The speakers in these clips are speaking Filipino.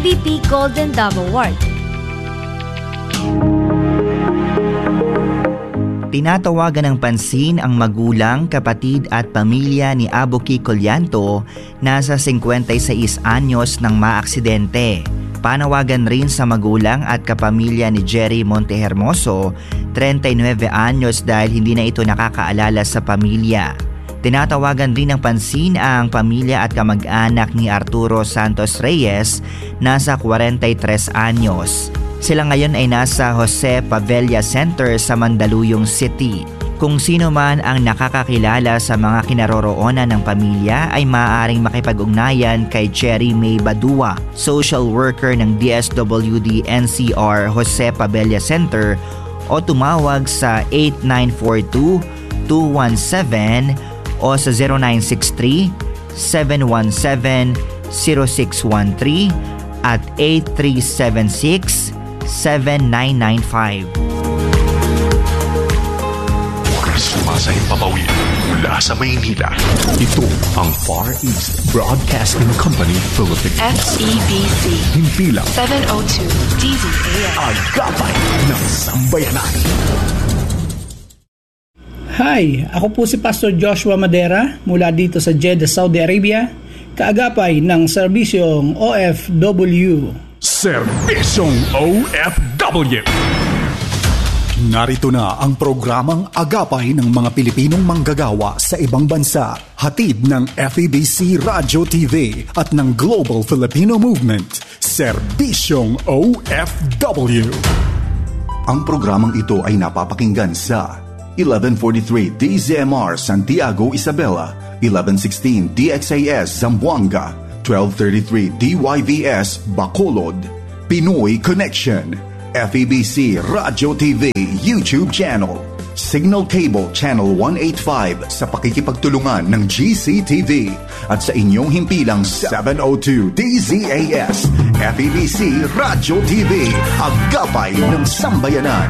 MVP Golden Dove Award. Tinatawagan ng pansin ang magulang, kapatid at pamilya ni Abuki Collanto na sa 56 anyos nang maaksidente. Panawagan rin sa magulang at kapamilya ni Jerry Montehermoso, 39 anyos dahil hindi na ito nakakaalala sa pamilya. Tinatawagan rin ng pansin ang pamilya at kamag-anak ni Arturo Santos Reyes, nasa 43 anyos. Sila ngayon ay nasa Jose Pavella Center sa Mandaluyong City. Kung sino man ang nakakakilala sa mga kinaroroonan ng pamilya ay maaaring makipag-ugnayan kay Cherry May Badua, social worker ng DSWD NCR Jose Pavella Center, o tumawag sa 8942-217 o sa 0963-717-0613 at 8376-7995. Sumasayang papawid mula sa Maynila. Ito ang Far East Broadcasting Company Philippines. FEBC. Himpilang 702 DZAS. Agapay ng Sambayanan. Hi, ako po si Pastor Joshua Madera mula dito sa Jeddah, Saudi Arabia, kaagapay ng serbisyong OFW. Serbisyong OFW. Narito na ang programang Agapay ng mga Pilipinong manggagawa sa ibang bansa. Hatid ng FEBC Radio TV at ng Global Filipino Movement. Serbisyong OFW. Ang programang ito ay napapakinggan sa 1143 DZMR Santiago, Isabela, 1116 DXAS Zamboanga, 1233 DYVS Bacolod. Pinoy Connection, FEBC Radio TV YouTube channel, Signal Cable Channel 185 sa pakikipagtulungan ng GCTV at sa inyong himpilang 702 DZAS, FEBC Radio TV, Agapay ng Sambayanan.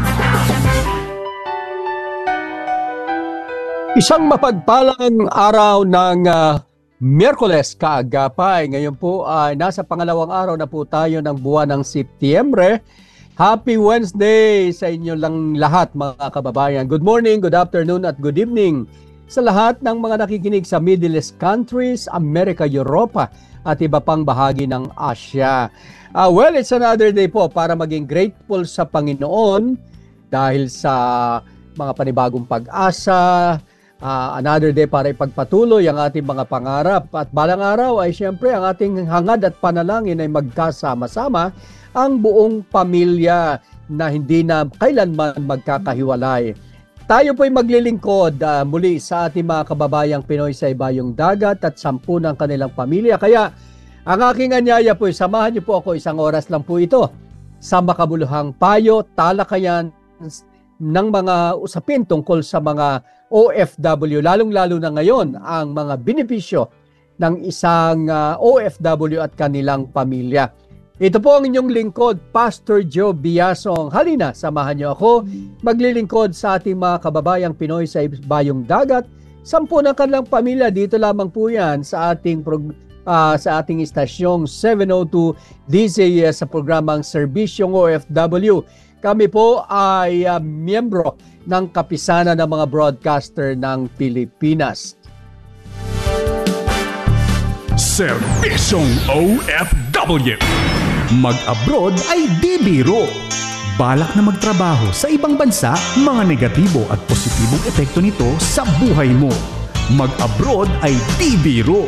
Isang mapagpalang araw ng Miyerkules kaagapay. Ngayon po ay nasa pangalawang araw na po tayo ng buwan ng Setyembre. Happy Wednesday sa inyo lang lahat mga kababayan. Good morning, good afternoon at good evening sa lahat ng mga nakikinig sa Middle East countries, Amerika, Europa at iba pang bahagi ng Asia. Well, it's another day po para maging grateful sa Panginoon dahil sa mga panibagong pag-asa. Another day para ipagpatuloy ang ating mga pangarap. At balang araw ay siyempre ang ating hangad at panalangin ay magkasama-sama ang buong pamilya na hindi na kailanman magkakahiwalay. Tayo po'y maglilingkod muli sa ating mga kababayang Pinoy sa ibayong dagat at 10 ng kanilang pamilya. Kaya ang aking anyaya po'y samahan niyo po ako, isang oras lang po ito sa makabuluhang payo, talakayan ng mga usapin tungkol sa mga OFW, lalong-lalo na ngayon ang mga benepisyo ng isang OFW at kanilang pamilya. Ito po ang inyong lingkod, Pastor Joe Biasong. Halina, samahan niyo ako maglilingkod sa ating mga kababayang Pinoy sa ibayong dagat. 10 ng kanilang pamilya, dito lamang po yan sa ating istasyong 702 DZAS sa programang Serbisyong OFW. Kami po ay miyembro ng kapisanan ng mga broadcaster ng Pilipinas. Serbisyong OFW. Mag-abroad ay di biro. Balak na magtrabaho sa ibang bansa, mga negatibo at positibong epekto nito sa buhay mo. Mag-abroad ay di biro.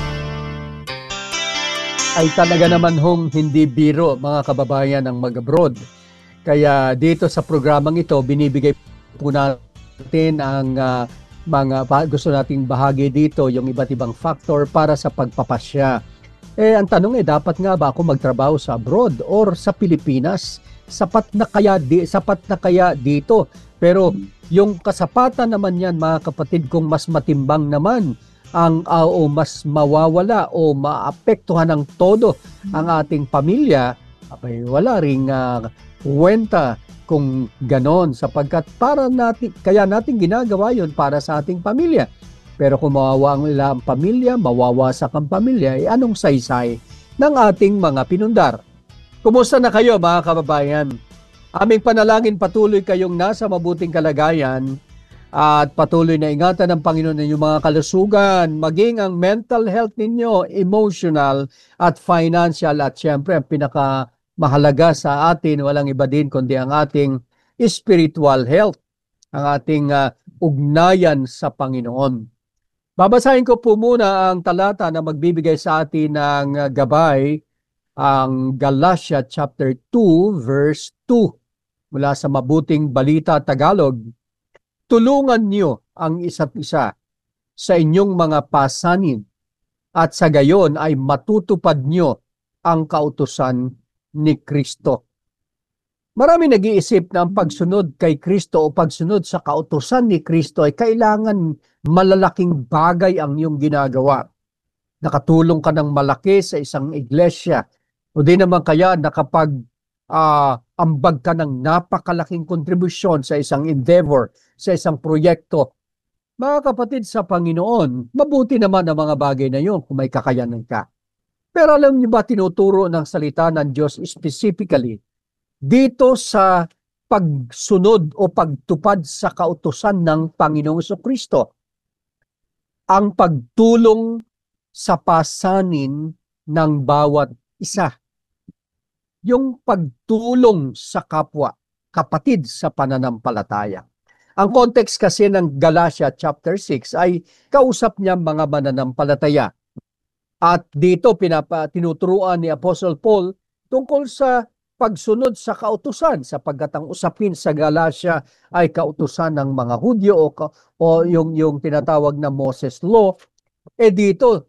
Ay talaga naman hong hindi biro mga kababayan ng mag-abroad. Kaya dito sa programang ito, binibigay po natin ang mga gusto nating bahagi dito, yung iba't ibang factor para sa pagpapasya. Ang tanong dapat nga ba ako magtrabaho sa abroad or sa Pilipinas? Sapat na kaya dito? Pero yung kasapatan naman yan mga kapatid, kung mas matimbang naman o mas mawawala o maapektuhan ng todo ang ating pamilya, wala ring kwenta kung ganon, sapagkat kaya natin ginagawa yun para sa ating pamilya. Pero kung mawawa ang pamilya, mawawasak ang pamilya, anong saysay ng ating mga pinundar? Kumusta na kayo mga kababayan? Aming panalangin patuloy kayong nasa mabuting kalagayan at patuloy na ingatan ng Panginoon ninyong mga kalusugan, maging ang mental health ninyo, emotional at financial at syempre ang pinakamahalaga sa atin, walang iba din kundi ang ating spiritual health, ang ating ugnayan sa Panginoon. Babasahin ko po muna ang talata na magbibigay sa atin ng gabay, ang Galatia chapter 2 verse 2 mula sa Mabuting Balita Tagalog. Tulungan niyo ang isa't isa sa inyong mga pasanin at sa gayon ay matutupad niyo ang kautusan ni Kristo. Marami nag-iisip na ang pagsunod kay Kristo o pagsunod sa kautusan ni Kristo ay kailangan malalaking bagay ang iyong ginagawa. Nakatulong ka ng malaki sa isang iglesia o di naman kaya nakapag ambag ka ng napakalaking kontribusyon sa isang endeavor, sa isang proyekto. Mga kapatid sa Panginoon, mabuti naman ang mga bagay na yun kung may kakayanan ka. Pero alam niyo ba, tinuturo ng salita ng Diyos specifically dito sa pagsunod o pagtupad sa kautusan ng Panginoong Jesucristo, ang pagtulong sa pasanin ng bawat isa. Yung pagtulong sa kapwa, kapatid sa pananampalataya. Ang context kasi ng Galatia chapter 6 ay kausap niya mga mananampalataya. At dito tinuturuan ni Apostle Paul tungkol sa pagsunod sa kautusan, sapagkat ang usapin sa Galatia ay kautusan ng mga Hudyo o yung tinatawag na Moses Law. Dito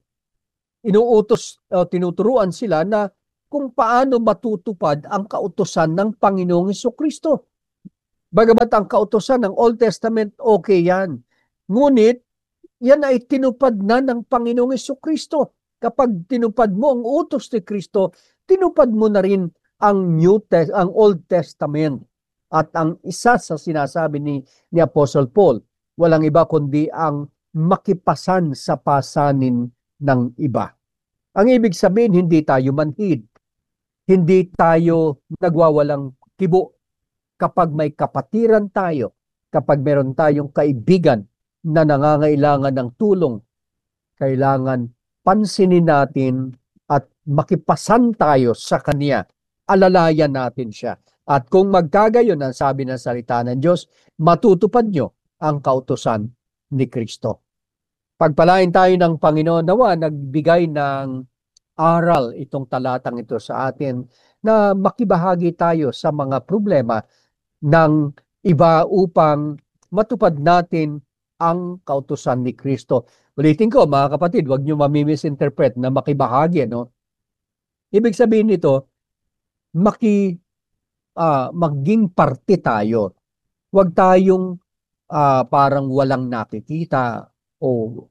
tinuturuan sila na kung paano matutupad ang kautusan ng Panginoong Jesucristo. Bagamat ang kautusan ng Old Testament, okay yan. Ngunit, yan ay tinupad na ng Panginoong Jesucristo. Kapag tinupad mo ang utos ni Kristo, tinupad mo na rin ang Old Testament. At ang isa sa sinasabi ni Apostle Paul, walang iba kundi ang makipasan sa pasanin ng iba. Ang ibig sabihin, hindi tayo manhid. Hindi tayo nagwawalang kibo. Kapag may kapatiran tayo, kapag meron tayong kaibigan na nangangailangan ng tulong, kailangan pansinin natin at makipasan tayo sa kanya. Alalayan natin siya. At kung magkagayon ang sabi ng salita ng Diyos, matutupad nyo ang kautusan ni Kristo. Pagpalain tayo ng Panginoon, nawa nagbigay ng aral itong talatang ito sa atin na makibahagi tayo sa mga problema ng iba upang matupad natin ang kautusan ni Kristo. Ulitin ko mga kapatid, huwag nyo mamimisinterpret na makibahagi. No? Ibig sabihin nito, maging parte tayo. Huwag tayong parang walang nakikita o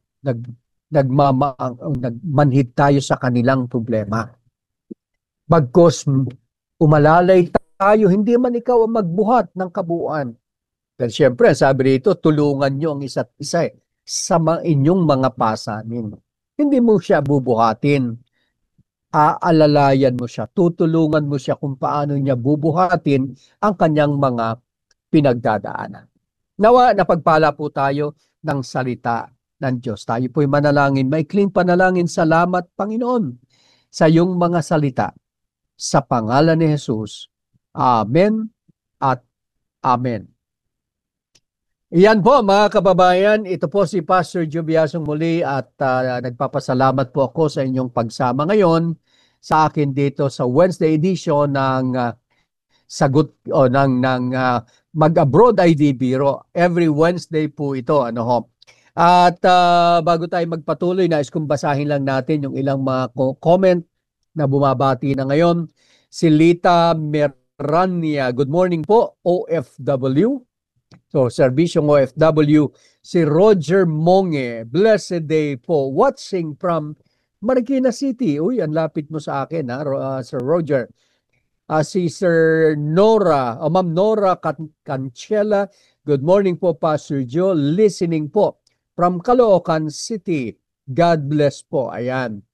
nagmanhid tayo sa kanilang problema. Bagkos umalalay tayo, hindi man ikaw ang magbuhat ng kabuuan. Pero siyempre, sabi rito, tulungan nyo ang isa't isa sa inyong mga pasanin. Hindi mo siya bubuhatin. Aalalayan mo siya, tutulungan mo siya kung paano niya bubuhatin ang kanyang mga pinagdadaanan. Nawa, napagpala po tayo ng salita ng Diyos. Tayo po'y manalangin, maikling panalangin, salamat Panginoon sa iyong mga salita. Sa pangalan ni Jesus, Amen at Amen. Iyan po mga kababayan, ito po si Pastor Joe Biasong muli at nagpapasalamat po ako sa inyong pagsama ngayon sa akin dito sa Wednesday edition ng sagot o ng Mag-Abroad ID Biro. Every Wednesday po ito, ano ho. At bago tayo magpatuloy, nais kong basahin lang natin yung ilang mga comment na bumabati na ngayon. Si Lita Merania, good morning po, OFW. So, Serbisyong OFW. Si Roger Monge, blessed day po, watching from Marikina City. Uy, ang lapit mo sa akin, Sir Roger. Si Sir Nora, Ma'am Nora Cancela, good morning po, Pastor Joe, listening po from Caloocan City. God bless po. Ayan.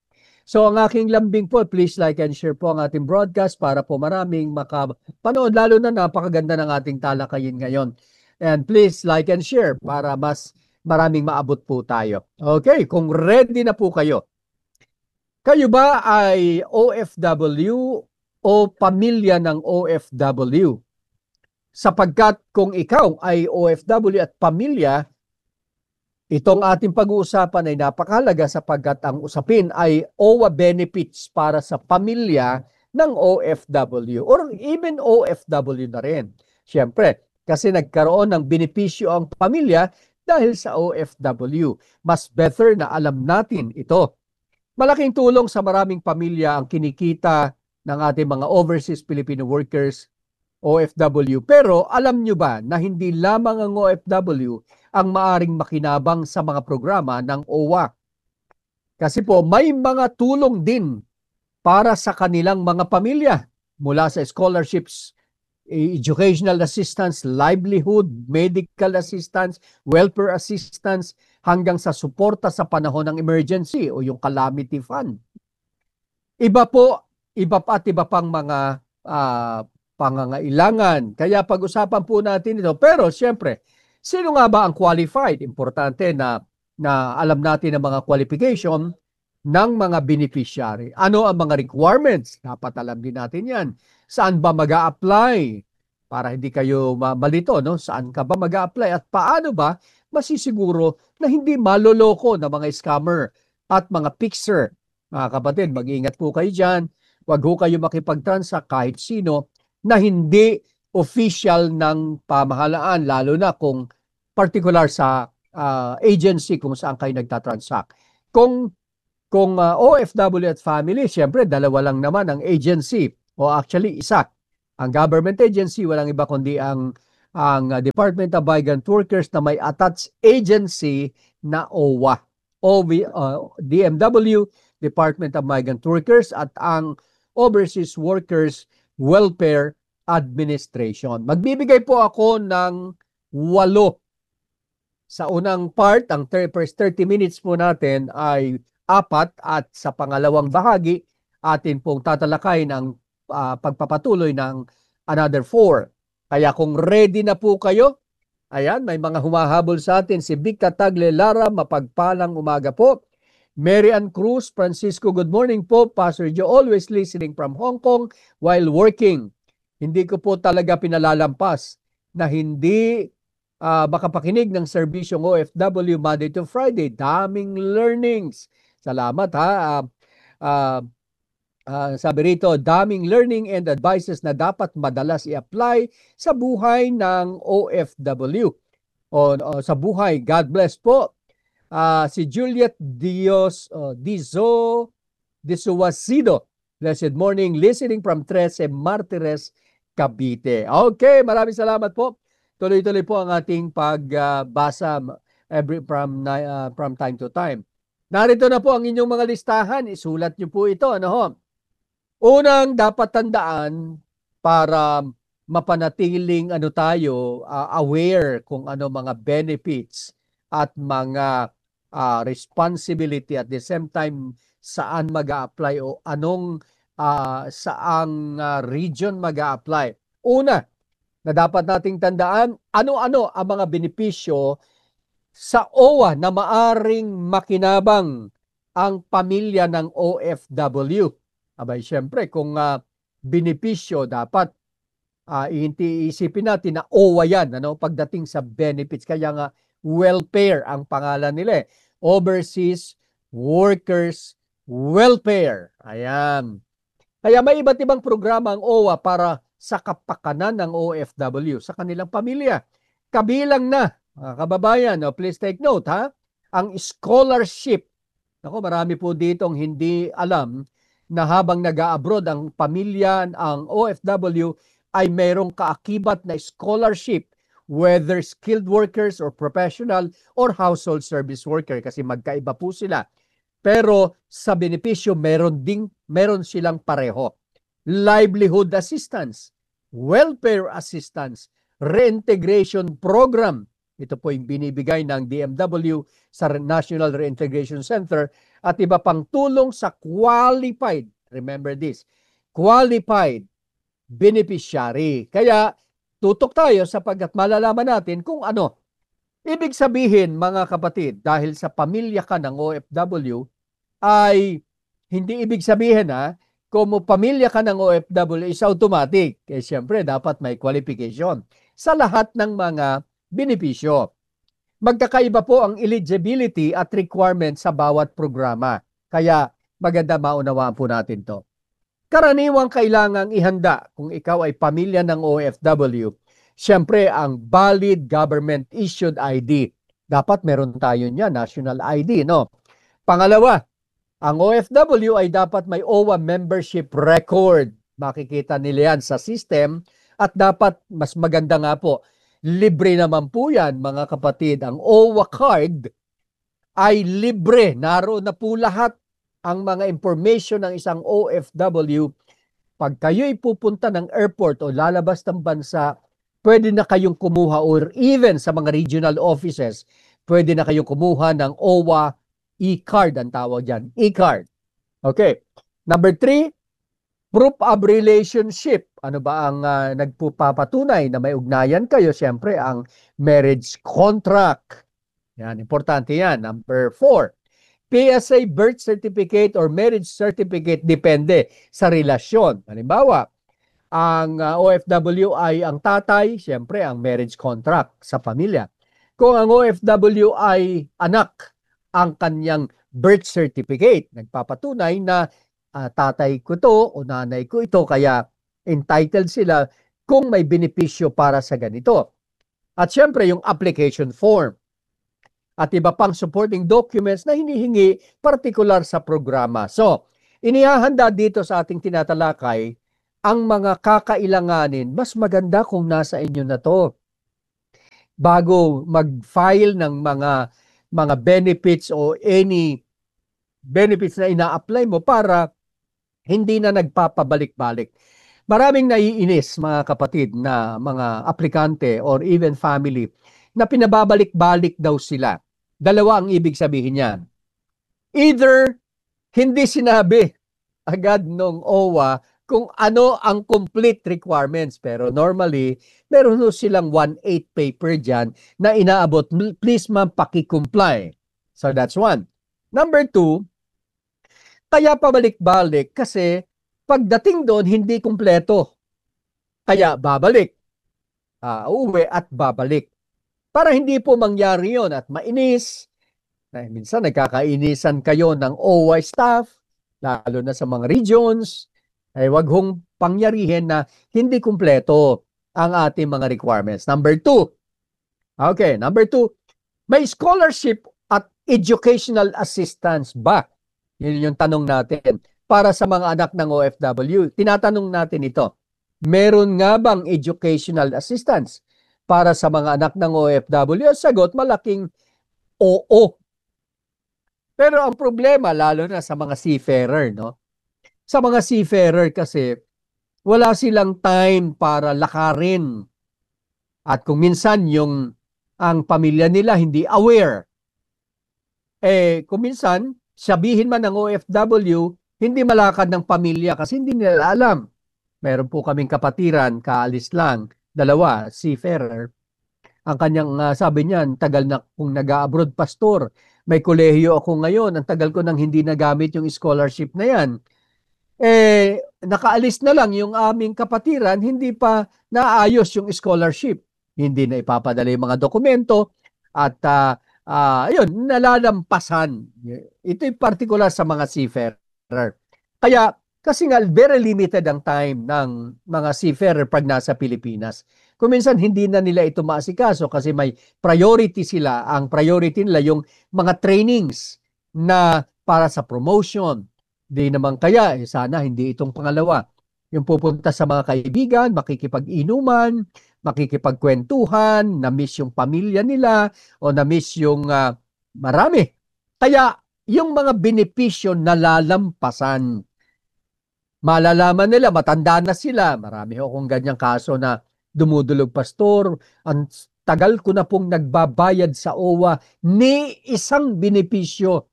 So ang aking lambing po, please like and share po ang ating broadcast para po maraming makapanood, lalo na napakaganda ng ating talakayin ngayon. And please like and share para mas maraming maabot po tayo. Okay, kung ready na po kayo. Kayo ba ay OFW o pamilya ng OFW? Sapagkat kung ikaw ay OFW at pamilya, itong ating pag-uusapan ay napakahalaga sapagkat ang usapin ay OWA benefits para sa pamilya ng OFW or even OFW na rin. Siyempre, kasi nagkaroon ng benepisyo ang pamilya dahil sa OFW. Mas better na alam natin ito. Malaking tulong sa maraming pamilya ang kinikita ng ating mga overseas Filipino workers, OFW. Pero alam nyo ba na hindi lamang ang OFW ang maaring makinabang sa mga programa ng OWA? Kasi po may mga tulong din para sa kanilang mga pamilya mula sa scholarships, educational assistance, livelihood, medical assistance, welfare assistance, hanggang sa suporta sa panahon ng emergency o yung calamity fund. Iba pang mga pangangailangan. Kaya pag-usapan po natin ito. Pero siyempre, sino nga ba ang qualified? Importante na alam natin ang mga qualification ng mga beneficiary. Ano ang mga requirements? Dapat alam din natin yan. Saan ba mag-a-apply? Para hindi kayo malito, no? Saan ka ba mag-a-apply? At paano ba masisiguro na hindi maloloko ng mga scammer at mga fixer? Mga kapatid, mag-iingat po kayo dyan. Huwag ho kayo makipag-transact kahit sino na hindi official ng pamahalaan, lalo na kung particular sa agency kung saan kayo nagtatransact. Kung OFW at family, siyempre dalawa lang naman ang agency, o actually isa. Ang government agency, walang iba kundi ang Department of Migrant Workers na may attached agency na OWA. DMW, Department of Migrant Workers, at ang Overseas Workers Welfare Administration. Magbibigay po ako ng 8. Sa unang part, ang first 30 minutes po natin ay 4 at sa pangalawang bahagi, atin pong tatalakayin ang pagpapatuloy ng another 4. Kaya kung ready na po kayo, ayan, may mga humahabol sa atin. Si Victa Tagle Lara, mapagpalang umaga po. Mary Ann Cruz, Francisco, good morning po. Pastor Joe, always listening from Hong Kong while working. Hindi ko po talaga pinalalampas na hindi makapakinig ng serbisyong OFW Monday to Friday. Daming learnings. Salamat ha. Sabi rito, daming learning and advices na dapat madalas i-apply sa buhay ng OFW. O sa buhay. God bless po. Si Juliet Disuasido. Blessed morning, listening from Trece Martires, Cavite. Okay, maraming salamat po. Tuloy-tuloy po ang ating pagbasa from time to time. Narito na po ang inyong mga listahan. Isulat niyo po ito. Ano ho? Unang dapat tandaan para mapanatiling aware kung ano mga benefits at mga responsibility at the same time saan mag-a-apply o anong saang region mag-a-apply. Una, na dapat nating tandaan, ano-ano ang mga benepisyo sa OWA na maaring makinabang ang pamilya ng OFW. Abay, syempre, kung benepisyo, dapat iisipin natin na OWA yan, pagdating sa benefits. Kaya nga, welfare ang pangalan nila. Overseas Workers Welfare. Ayan. Kaya may iba't ibang programa ang OWA para sa kapakanan ng OFW, sa kanilang pamilya. Kabilang na, mga kababayan, please take note ha, ang scholarship. Ako, marami po ditong hindi alam na habang nag-a-abroad ang pamilya, ang OFW, ay mayroong kaakibat na scholarship, whether skilled workers or professional or household service worker, kasi magkaiba po sila. Pero sa benepisyo, meron silang pareho. Livelihood assistance, welfare assistance, reintegration program, Ito po yung binibigay ng DMW sa National Reintegration Center at iba pang tulong sa qualified, remember this, qualified beneficiary. Kaya tutok tayo sapagkat malalaman natin kung ano. Ibig sabihin mga kapatid, dahil sa pamilya ka ng OFW, ay hindi ibig sabihin kung pamilya ka ng OFW is automatic. Siyempre, dapat may qualification sa lahat ng mga benepisyo. Magkakaiba po ang eligibility at requirement sa bawat programa. Kaya maganda maunawaan po natin to. Karaniwang kailangang ihanda kung ikaw ay pamilya ng OFW. Siyempre, ang valid government-issued ID. Dapat meron tayo niya, national ID, no? Pangalawa, ang OFW ay dapat may OWA membership record. Makikita nila yan sa system at dapat mas maganda nga po. Libre naman po yan mga kapatid. Ang OWA card ay libre. Naroon na po lahat ang mga information ng isang OFW. Pag kayo'y pupunta ng airport o lalabas ng bansa, pwede na kayong kumuha or even sa mga regional offices, pwede na kayong kumuha ng OWA e-card ang tawag dyan. E-card. Okay. Number 3, proof of relationship. Ano ba ang nagpapatunay na may ugnayan kayo? Siyempre, ang marriage contract. Yan, importante yan. Number 4, PSA birth certificate or marriage certificate depende sa relasyon. Halimbawa, ang OFW ay ang tatay, siyempre ang marriage contract sa pamilya. Kung ang OFW ay anak, ang kanyang birth certificate. Nagpapatunay na tatay ko to o nanay ko ito, kaya entitled sila kung may benepisyo para sa ganito. At siyempre yung application form at iba pang supporting documents na hinihingi partikular sa programa. So, inihahanda dito sa ating tinatalakay ang mga kakailanganin. Mas maganda kung nasa inyo na to bago mag-file ng mga benefits o any benefits na ina-apply mo para hindi na nagpapabalik-balik. Maraming naiinis mga kapatid na mga aplikante or even family na pinababalik-balik daw sila. Dalawa ang ibig sabihin niyan. Either hindi sinabi agad nung OWA kung ano ang complete requirements. Pero normally, meron silang 1/8 paper dyan na inaabot. Please ma'am, paki-comply. So that's one. Number 2, kaya pabalik-balik kasi pagdating doon, hindi kumpleto. Kaya babalik. Uuwi at babalik. Para hindi po mangyari yon at mainis. Minsan nagkakainisan kayo ng OWA staff, lalo na sa mga regions. Ay wag hong pangyarihin na hindi kumpleto ang ating mga requirements. Number 2. Okay, number 2. May scholarship at educational assistance ba? Yun yung tanong natin. Para sa mga anak ng OFW, tinatanong natin ito. Meron nga bang educational assistance para sa mga anak ng OFW? Sagot, malaking oo. Pero ang problema, lalo na sa mga seafarer, no? Sa mga seafarer kasi, wala silang time para lakarin. At kung minsan ang pamilya nila hindi aware. Kung minsan, sabihin man ng OFW, hindi malakad ng pamilya kasi hindi nila alam. Meron po kaming kapatiran, kaalis lang, 2, seafarer. Ang kanyang sabi niyan, tagal na kung nag-abroad pastor. May kolehiyo ako ngayon, ang tagal ko nang hindi nagamit yung scholarship na yan. Nakaalis na lang yung aming kapatiran, hindi pa naayos yung scholarship. Hindi na ipapadala yung mga dokumento at ayun, nalalampasan. Ito'y particular sa mga seafarer. Kaya, kasi nga, very limited ang time ng mga seafarer pag nasa Pilipinas. Kung minsan, hindi na nila ito maasikaso kasi may priority sila. Ang priority nila yung mga trainings na para sa promotion. Di naman kaya, sana hindi itong pangalawa. Yung pupunta sa mga kaibigan, makikipag-inuman, makikipagkwentuhan, na-miss yung pamilya nila, o na-miss yung marami. Kaya, yung mga benepisyo nalalampasan. Malalaman nila, matanda na sila. Marami akong ganyang kaso na dumudulog pastor, ang tagal ko na pong nagbabayad sa OWA ni isang benepisyo.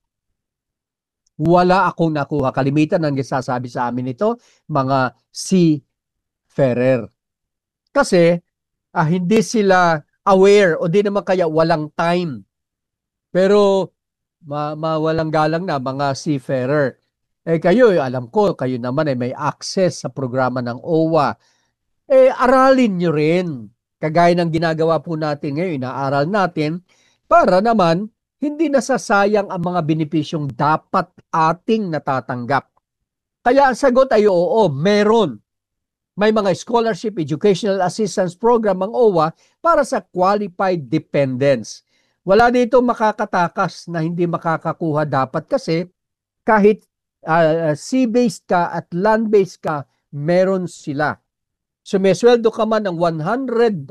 Wala akong nakuha. Kalimitan ang nagsasabi sa amin ito, mga seafarer. Kasi hindi sila aware o di naman kaya walang time. Pero mawalang galang na mga seafarer. Kayo, alam ko, kayo naman ay may access sa programa ng OWA. Aralin nyo rin. Kagaya ng ginagawa po natin ngayon, inaaral natin para naman hindi nasasayang ang mga benepisyong dapat ating natatanggap. Kaya ang sagot ay oo, meron. May mga scholarship educational assistance program ang OWA para sa qualified dependents. Wala dito makakatakas na hindi makakakuha dapat kasi kahit sea-based ka at land-based ka, meron sila. So may sweldo ka man ng 1,000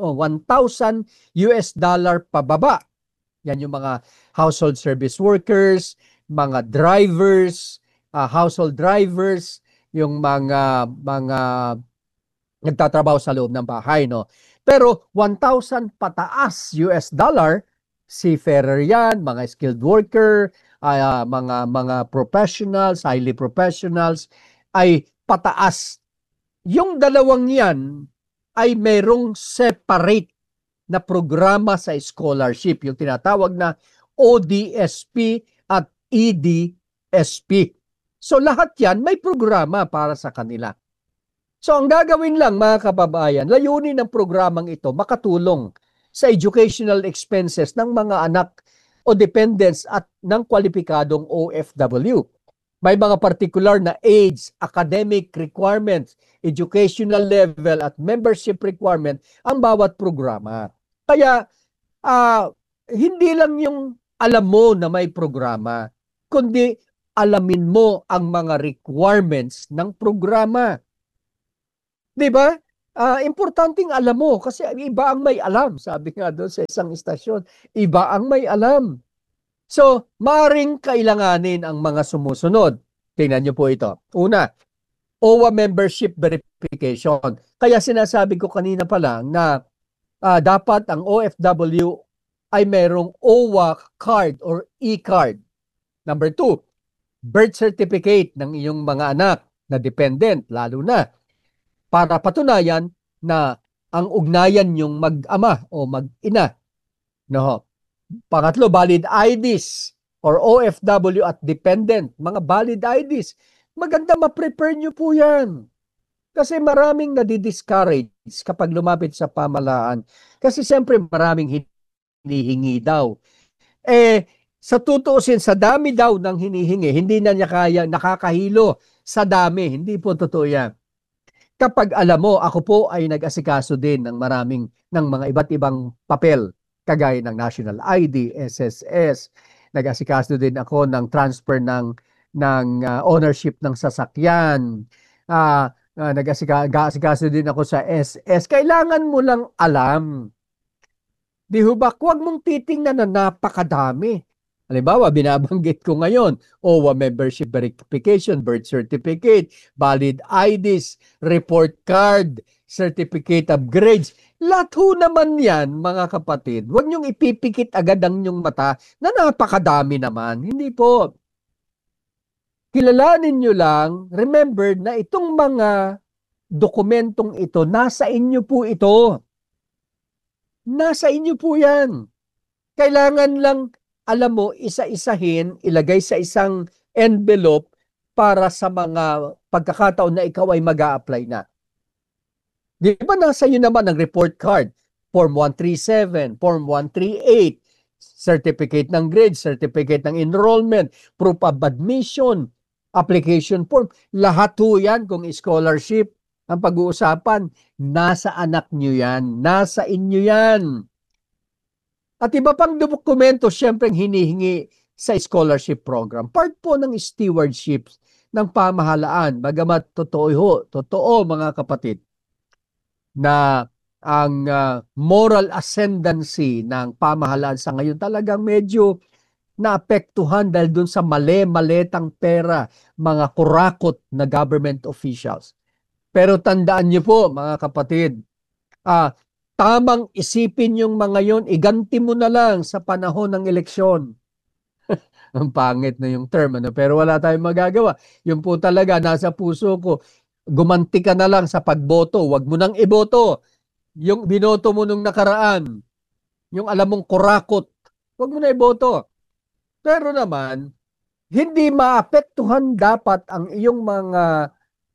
US dollar pababa. Yan yung mga household service workers, mga drivers, household drivers, yung mga nagtatrabaho sa loob ng bahay, no? Pero 1,000 pataas US dollar, seafarer yan, mga skilled worker, mga professionals, highly professionals, ay pataas. Yung dalawang yan ay mayroong separate na programa sa scholarship, yung tinatawag na ODSP at EDSP. So lahat yan may programa para sa kanila. So ang gagawin lang mga kababayan, layunin ng programang ito makatulong sa educational expenses ng mga anak o dependents at ng kwalipikadong OFW. May mga particular na age, academic requirements, educational level at membership requirement ang bawat programa. Kaya hindi lang yung alam mo na may programa, kundi alamin mo ang mga requirements ng programa. 'Di ba? Importanteng alam mo kasi iba ang may alam. Sabi nga doon sa isang istasyon, iba ang may alam. So, maaaring kailanganin ang mga sumusunod. Tingnan nyo po ito. Una, OWA membership verification. Kaya sinasabi ko kanina pa lang na dapat ang OFW ay merong OWA card or e-card. Number 2, birth certificate ng iyong mga anak na dependent, lalo na para patunayan na ang ugnayan yung mag-ama o mag-ina. No? Pangatlo, valid IDs or OFW at dependent. Mga valid IDs. Maganda ma-prepare nyo po yan. Kasi maraming nadi-discourage kapag lumapit sa pamahalaan. Kasi siyempre maraming hinihingi daw. Sa tutuusin, sa dami daw ng hinihingi, hindi na niya kaya, nakakahilo sa dami. Hindi po totoo yan. Kapag alam mo, ako po ay nag-asikaso din ng ng mga iba't ibang papel. Kagaya ng National ID, SSS, nag-asikaso din ako ng transfer ng ownership ng sasakyan, nag-asikaso din ako sa SS. Kailangan mo lang alam. Di ba? Huwag mong titingnan na napakadami. Halimbawa, binabanggit ko ngayon, OWA membership verification, birth certificate, valid IDs, report card, certificate of grades. Lahat ho naman yan, mga kapatid. Huwag niyong ipipikit agad ang inyong mata na napakadami naman. Hindi po. Kilalanin niyo lang, remember na itong mga dokumentong ito, nasa inyo po ito. Nasa inyo po yan. Kailangan lang, alam mo, isa-isahin, ilagay sa isang envelope para sa mga pagkakataon na ikaw ay mag-a-apply na. Di ba nasa iyo naman ang report card, Form 137, Form 138, certificate ng grade, certificate ng enrollment, proof of admission, application form. Lahat po yan kung scholarship ang pag-uusapan. Nasa anak nyo yan, nasa inyo yan. At iba pang dokumento, syempre hinihingi sa scholarship program. Part po ng stewardship ng pamahalaan. Bagamat totoo mga kapatid, na ang moral ascendancy ng pamahalaan sa ngayon talagang medyo naapektuhan dahil dun sa mali-maletang pera, mga kurakot na government officials. Pero tandaan niyo po mga kapatid, tamang isipin yung mga yon, iganti mo na lang sa panahon ng eleksyon. Ang pangit na yung term, pero wala tayong magagawa. Yung po talaga, nasa puso ko, gumanti ka na lang sa pagboto. Huwag mo nang iboto. Yung binoto mo nung nakaraan, yung alam mong kurakot, huwag mo na iboto. Pero naman, hindi maapektuhan dapat ang iyong mga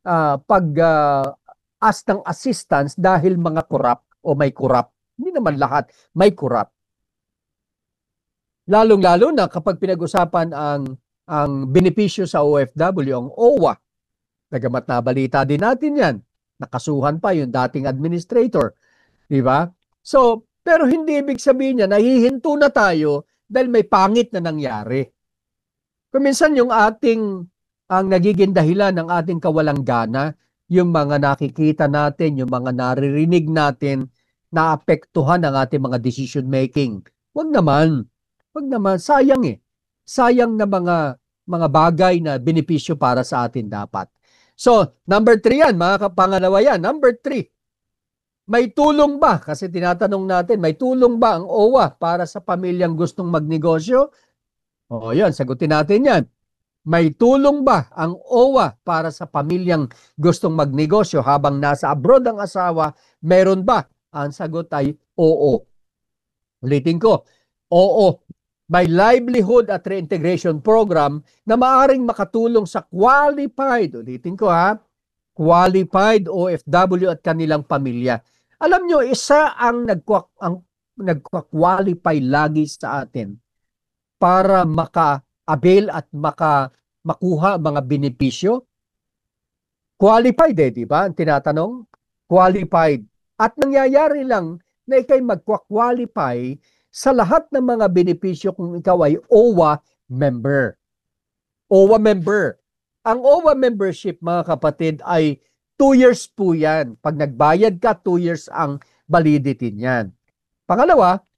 pag-ask ng assistance dahil mga korap o may korap. Hindi naman lahat may korap. Lalong-lalo na kapag pinag-usapan ang benepisyo sa OFW, ang OWA. Nagamat nabalita din natin yan. Nakasuhan pa yung dating administrator. Di ba? So, pero hindi ibig sabihin niya, nahihinto na tayo dahil may pangit na nangyari. Kung minsan ang nagiging dahilan ng ating kawalang gana, yung mga nakikita natin, yung mga naririnig natin, naapektuhan ang ating mga decision making. Wag naman, sayang Sayang na mga bagay na benepisyo para sa atin dapat. So, number 3 yan, mga kapangalawa yan. Number 3, may tulong ba? Kasi tinatanong natin, may tulong ba ang OWA para sa pamilyang gustong magnegosyo? O yan, sagutin natin yan. May tulong ba ang OWA para sa pamilyang gustong magnegosyo habang nasa abroad ang asawa? Meron ba? Ang sagot ay oo. Ulitin ko, oo. May livelihood at reintegration program na maaaring makatulong sa qualified, ulitin ko qualified OFW at kanilang pamilya. Alam nyo, isa ang nagka-qualify lagi sa atin para maka-avail at makuha mga benepisyo. Qualified di ba? Ang tinatanong, qualified. At nangyayari lang na ikay magka-qualify sa lahat ng mga benepisyo kung ikaw ay OWA member. OWA member. Ang OWA membership, mga kapatid, ay 2 years po yan. Pag nagbayad ka, 2 years ang validity niyan. Pangalawa,